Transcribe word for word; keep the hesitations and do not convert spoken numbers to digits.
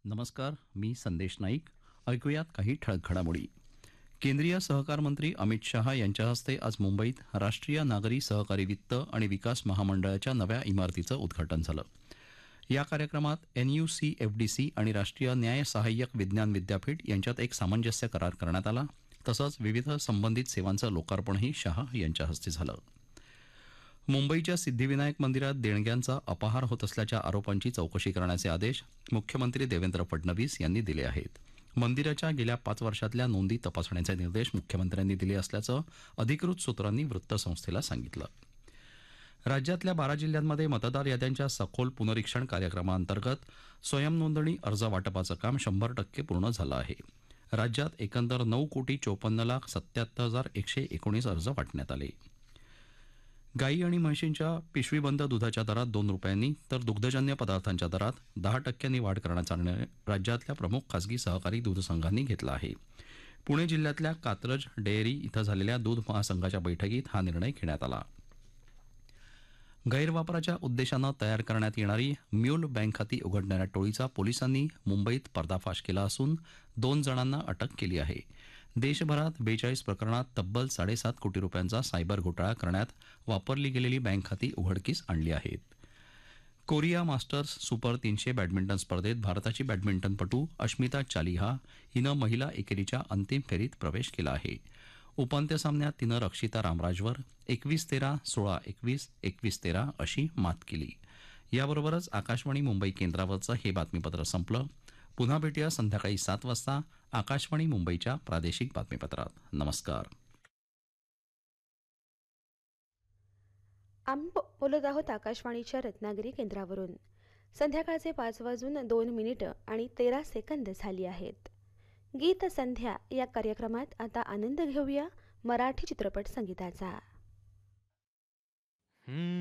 नमस्कार. मी संदेश नाईक. ऐकूयात काही ठळक घडामोडी. केंद्रीय सहकार मंत्री अमित शहा यांच्या हस्ते आज मुंबईत राष्ट्रीय नागरी सहकारी वित्त आणि विकास महामंडळाच्या नव्या इमारतीचं उद्घाटन झालं. या कार्यक्रमात N you C F D C आणि राष्ट्रीय न्याय सहाय्यक विज्ञान विद्यापीठ यांच्यात एक सामंजस्य करार करण्यात आला. तसंच विविध संबंधित सेवांचं लोकार्पणही शहा यांच्या हस्ते झालं. मुंबईच्या सिद्धिविनायक मंदिरात देणग्यांचा अपहार होत असल्याच्या आरोपांची चौकशी करण्याचे आदेश मुख्यमंत्री देवेंद्र फडणवीस यांनी दिले आहेत. मंदिराच्या गेल्या पाच वर्षातल्या नोंदी तपासण्याचे निर्देश मुख्यमंत्र्यांनी दिले असल्याचं अधिकृत सूत्रांनी वृत्तसंस्थेला सांगितलं. राज्यातल्या बारा जिल्ह्यांमध्ये मतदार याद्यांच्या सखोल पुनरीक्षण कार्यक्रमाअंतर्गत स्वयंनोंदणी अर्ज वाटपाचं काम शंभर टक्के पूर्ण झालं आहे. राज्यात एकंदर नऊ कोटी चोपन्न लाख सत्याहत्तर हजार एकशे एकोणीस अर्ज वाटण्यात आले. गाई आणि म्हशींच्या पिशवीबंद दुधाच्या दरात दोन रुपयांनी तर दुग्धजन्य पदार्थांच्या दरात दहा टक्क्यांनी वाढ करण्याचा निर्णय राज्यातल्या प्रमुख खासगी सहकारी दूध संघांनी घेतला आहे. पुणे जिल्ह्यातल्या कात्रज डेअरी इथं झालेल्या दूध महासंघाच्या बैठकीत हा निर्णय घेण्यात आला. गैरवापराच्या उद्देशानं तयार करण्यात येणारी म्यूल बँक खाती उघडणाऱ्या टोळीचा पोलिसांनी मुंबईत पर्दाफाश केला असून दोन जणांना अटक केली आहे. देशभरात बेचाळीस प्रकरणात तब्बल साडेसात कोटी रुपयांचा सायबर घोटाळा करण्यात वापरली गेलेली बँक खाती उघडकीस आणली आहेत. कोरिया मास्टर्स सुपर तीनशे बॅडमिंटन स्पर्धेत भारताची बॅडमिंटनपटू अश्मिता चालिहा हिनं महिला एकेरीच्या अंतिम फेरीत प्रवेश केला आहे. उपांत्य सामन्यात तिनं रक्षिता रामराजवर एकवीस तेरा सोळा एकवीस एकवीस तेरा अशी मात केली. याबरोबरच आकाशवाणी मुंबई केंद्रावरचं हे बातमीपत्र संपलं. पुन्हा भेटूया संध्याकाळी सात वाजता आकाशवाणी मुंबईच्या प्रादेशिक बातमीपत्रात. नमस्कार. आम्ही बोलत आहोत आकाशवाणीच्या रत्नागिरी केंद्रावरून. संध्याकाळचे पाच वाजून दोन मिनिटं आणि तेरा सेकंद झाली आहेत. गीत संध्या या कार्यक्रमात आता आनंद घेऊया मराठी चित्रपट संगीताचा.